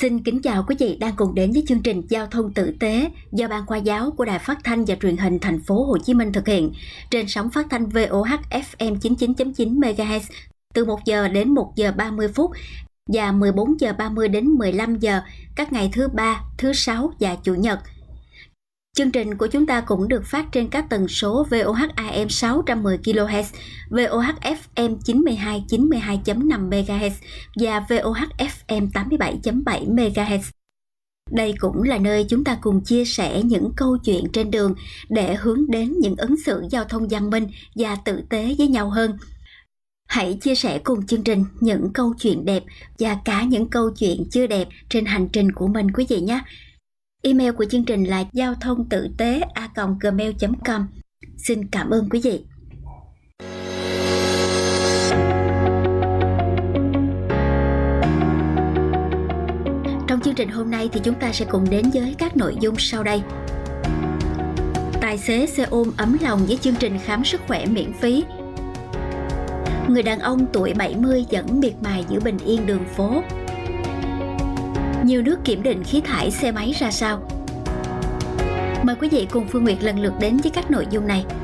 Xin kính chào quý vị đang cùng đến với chương trình Giao thông tử tế do Ban Khoa giáo của Đài Phát thanh và Truyền hình Thành phố Hồ Chí Minh thực hiện trên sóng phát thanh VOH FM 99.9 MHz từ 1 giờ đến 1 giờ 30 phút và 14 giờ 30 đến 15 giờ các ngày thứ Ba, thứ Sáu và Chủ nhật. Chương trình của chúng ta cũng được phát trên các tần số VOH AM 610 kHz, VOH FM 92.5 MHz và VOH FM 87.7 MHz. Đây cũng là nơi chúng ta cùng chia sẻ những câu chuyện trên đường để hướng đến những ứng xử giao thông văn minh và tử tế với nhau hơn. Hãy chia sẻ cùng chương trình những câu chuyện đẹp và cả những câu chuyện chưa đẹp trên hành trình của mình quý vị nhé. Email của chương trình là giao thông tử tế@gmail.com. Xin cảm ơn quý vị. Trong chương trình hôm nay thì chúng ta sẽ cùng đến với các nội dung sau đây. Tài xế xe ôm ấm lòng với chương trình khám sức khỏe miễn phí. Người đàn ông tuổi 70 vẫn miệt mài giữ bình yên đường phố. Nhiều nước kiểm định khí thải xe máy ra sao? Mời quý vị cùng Phương Nguyệt lần lượt đến với các nội dung này.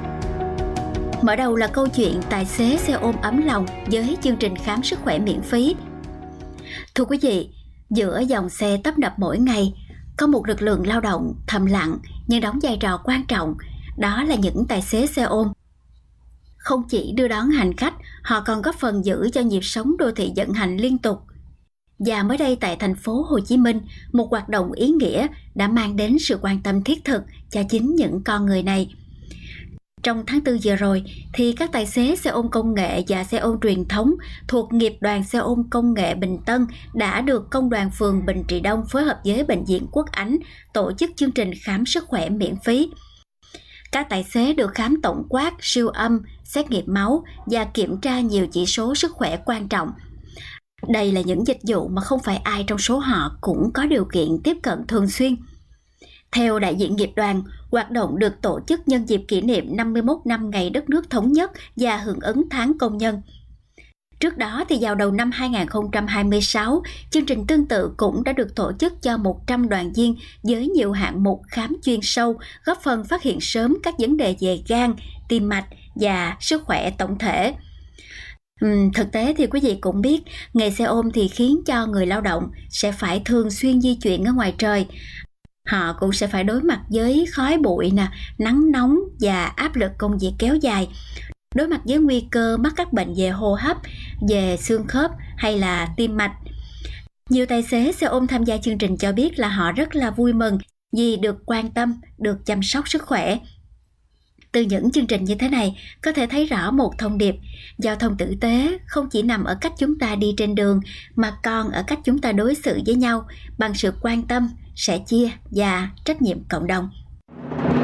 Mở đầu là câu chuyện tài xế xe ôm ấm lòng với chương trình khám sức khỏe miễn phí. Thưa quý vị, giữa dòng xe tấp nập mỗi ngày, có một lực lượng lao động thầm lặng nhưng đóng vai trò quan trọng, đó là những tài xế xe ôm. Không chỉ đưa đón hành khách, họ còn góp phần giữ cho nhịp sống đô thị vận hành liên tục. Và mới đây tại thành phố Hồ Chí Minh, một hoạt động ý nghĩa đã mang đến sự quan tâm thiết thực cho chính những con người này. Trong tháng 4 vừa rồi, thì các tài xế xe ôm công nghệ và xe ôm truyền thống thuộc nghiệp đoàn xe ôm công nghệ Bình Tân đã được Công đoàn phường Bình Trị Đông phối hợp với Bệnh viện Quốc Ánh tổ chức chương trình khám sức khỏe miễn phí. Các tài xế được khám tổng quát, siêu âm, xét nghiệm máu và kiểm tra nhiều chỉ số sức khỏe quan trọng. Đây là những dịch vụ mà không phải ai trong số họ cũng có điều kiện tiếp cận thường xuyên. Theo đại diện nghiệp đoàn, hoạt động được tổ chức nhân dịp kỷ niệm 51 năm ngày đất nước thống nhất và hưởng ứng tháng công nhân. Trước đó thì vào đầu năm 2026, chương trình tương tự cũng đã được tổ chức cho 100 đoàn viên với nhiều hạng mục khám chuyên sâu, góp phần phát hiện sớm các vấn đề về gan, tim mạch và sức khỏe tổng thể. Thực tế thì quý vị cũng biết, nghề xe ôm thì khiến cho người lao động sẽ phải thường xuyên di chuyển ở ngoài trời. Họ cũng sẽ phải đối mặt với khói bụi, nắng nóng và áp lực công việc kéo dài. Đối mặt với nguy cơ mắc các bệnh về hô hấp, về xương khớp hay là tim mạch. Nhiều tài xế xe ôm tham gia chương trình cho biết là họ rất là vui mừng vì được quan tâm, được chăm sóc sức khỏe. Từ những chương trình như thế này, có thể thấy rõ một thông điệp, giao thông tử tế không chỉ nằm ở cách chúng ta đi trên đường, mà còn ở cách chúng ta đối xử với nhau bằng sự quan tâm, sẻ chia và trách nhiệm cộng đồng.